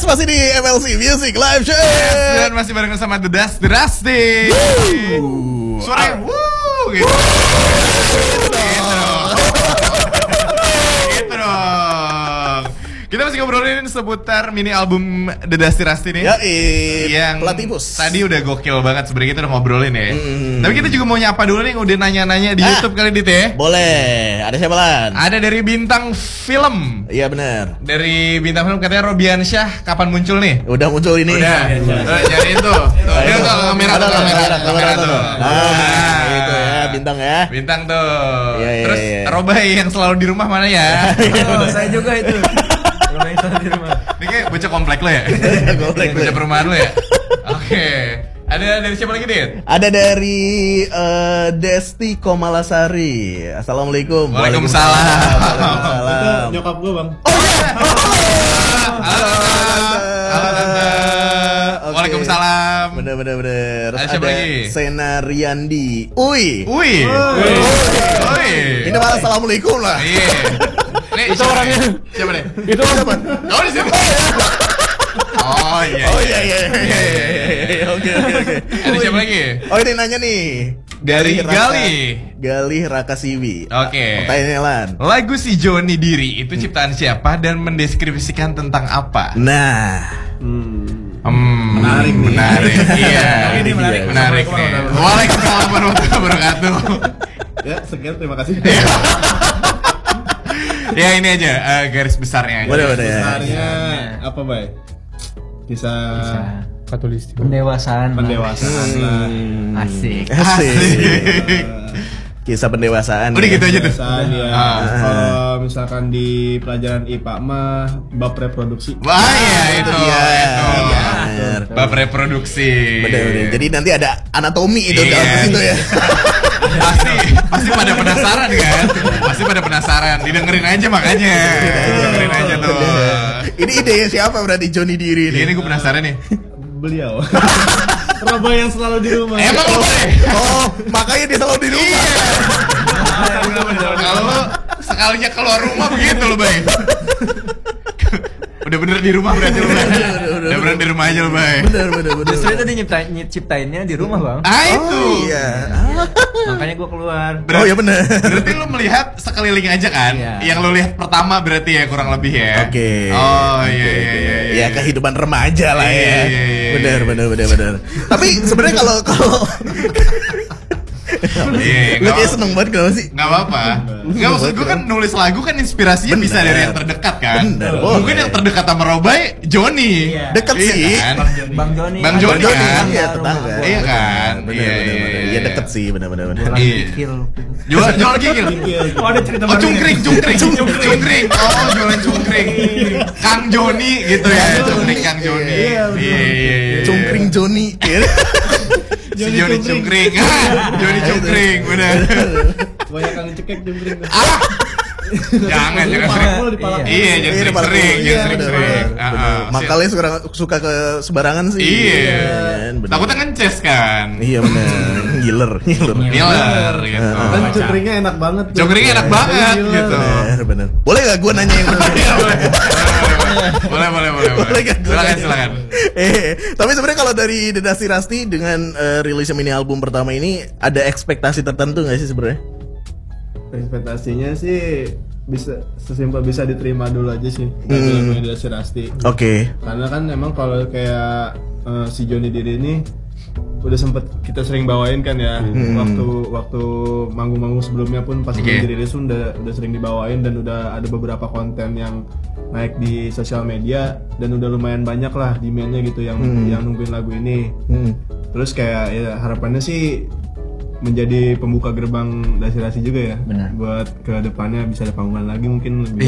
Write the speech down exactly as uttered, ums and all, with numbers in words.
Yes, masih di M L C Music Live Show. Yes, dan masih bareng sama The Dust The Rusty. Suaranya wuh gitu. Gitu dong. Gitu dong. Kita masih ngobrolin seputar mini album The Dusty Rusty nih. Ya, yang Platypus. tadi udah gokil banget sebenarnya, kita udah ngobrolin ya. Hmm. Tapi kita juga mau nyapa dulu nih yang udah nanya-nanya di Ah, YouTube kali Dit ya. Boleh. Ada siapa Lan? Ada dari Bintang Film. Iya benar. Dari Bintang Film katanya Robiansyah kapan muncul nih? Udah muncul ini. Udah. Tuh, cariin tuh. Tuh, dia tuh kamera tuh, kamera, kamera tuh. Ah, itu ya, Bintang ya. Bintang tuh. Iya, iya, Terus iya. Robai yang selalu di rumah mana ya? Oh, saya juga itu. Rumah itu di rumah. Ini kayak bocah komplek lo ya? Komplek. Bocah perumahan lo ya? Oke. Ada dari siapa lagi, Dit? Ada dari eh, Desti Komalasari. Assalamualaikum. Waalaikumsalam. Waalaikumsalam. Itu nyokap gue bang. Halo, Halo, Tante. Oke. Waalaikumsalam. Bener bener bener. Ada Ada, siapa lagi? Sena Riyandi. Ui. Wih. Wih. Ini malah assalamualaikum lah. Iya. Nih, Itu siapa orangnya. nih? Siapa nih? Itu Siapa? Oh, di sini. Oh iya. Oh iya iya iya iya, iya. Oke oke oke. Ada siapa lagi? Oh ini nanya nih. Dari Raka- Gali. Gali Rakasiwi. Oke. Pertanyaannya Lan. Lagu Si Joni Diri itu ciptaan siapa dan mendeskripsikan tentang apa? Nah. Hmm. Hmm, Menarik nih. Menarik. Iya. Ini menarik. Menarik nih. Waalaikumsalam warahmatullahi wabarakatuh. Ya sekian, terima kasih. Ya ini aja eh, garis besarnya aja. Boleh boleh ya. Besarnya apa bay? Kisah Pendewasaan. pendewasaan lah. Asik. Asik. Eh, Kisah pendewasaan. Udah ya. gitu aja tuh. Pendewasaan ya. Ah. Kalau misalkan di pelajaran I P A mah bab reproduksi. Wah ya itu. Iya, itu. iya, bener. Bab reproduksi. Bener, bener. Jadi nanti ada anatomi itu Iya. dalam situ ya. pasti pasti pada penasaran kan? Pasti pada penasaran. Didengerin aja makanya. Dengerin aja tuh. Ini idenya siapa berarti Joni Diri Ini nih? gue penasaran nih. Beliau. Robo yang selalu di rumah. Emang lo deh. Oh, makanya dia selalu di rumah. Kalau lo sekalinya keluar rumah begitu lo, Bay. Udah bener di rumah berarti lo, Bay. Udah bener di rumah aja lo, Bay. Bener bener bener. Justru itu dia nyiptain, nyiptainnya di rumah bang. Ah itu. Oh, iya. Makanya gue keluar. Berarti, Oh iya bener. Berarti lo melihat sekeliling aja kan? Iya. Yang lo lihat pertama berarti ya kurang lebih ya. Oke. Oh iya Oke, iya oke. iya. Ya kehidupan remaja lah Iya, ya. iya, iya, Bener iya. bener bener bener. Tapi sebenarnya kalau kalau Iya, lu nggak kayak apa- seneng banget kenapa sih? Nggak apa-apa. Nggak, maksud gue kan nulis lagu kan inspirasinya Bener. bisa dari yang terdekat kan. Bener, Mungkin boleh. yang terdekat sama Robai, Joni. Iya. Deket Iya sih. kan? Bang Joni. Bang Joni Joni kan? iya tetangga. Iya kan? Bener Iya, bener iya, bener. iya. Iya deket sih bener bener bener. Jualan Iya. kikil. Jual jual gigil. Oh ada cerita Oh cungkring, cungkring, cungkring. Oh jualan cungkring. Kang Joni gitu ya, cungkring Kang Joni. Iya iya iya. Cungkring Joni. Si Joni cungkring. Ah, Joni cungkring, benar. Banyak kang cekek jungkring. Ah, jangan jangan sering. Mulu di palak. Iya, jangan Iya, sering-sering, iya, jangan bener, sering-sering. bener, Ah, bener. ah. Makalnya suka suka ke sembarangan sih. Iya. bener. Takutnya ngeces kan. Iya bener. Giler, giler. Ngiler gitu. Ah, Kan cungkringnya enak banget. tuh. Cungkringnya enak banget Gila. gitu. Bener, bener. Boleh gak gue nanya yang bener? Iya, boleh. Boleh, boleh, boleh, boleh. Boleh kan? Silakan, silakan. Eh, tapi sebenarnya kalau dari The Dusty Rusty dengan eh, rilisnya mini album pertama ini ada ekspektasi tertentu nggak sih sebenarnya? Ekspektasinya sih bisa sesimpel bisa diterima dulu aja sih. Hmm. Lagu-lagunya dari si Rusty. Oke. Karena kan emang kalau kayak eh, si Joni Diri ini udah sempet kita sering bawain kan ya, waktu waktu manggung-manggung sebelumnya pun pas Oke. belum dirilis pun udah udah sering dibawain dan udah ada beberapa konten yang naik di sosial media dan udah lumayan banyak lah demandnya gitu yang yang nungguin lagu ini. Hmm. Terus kayak ya harapannya sih menjadi pembuka gerbang Dusty Rusty juga ya. Benar. Buat ke depannya bisa ada panggungan lagi mungkin lebih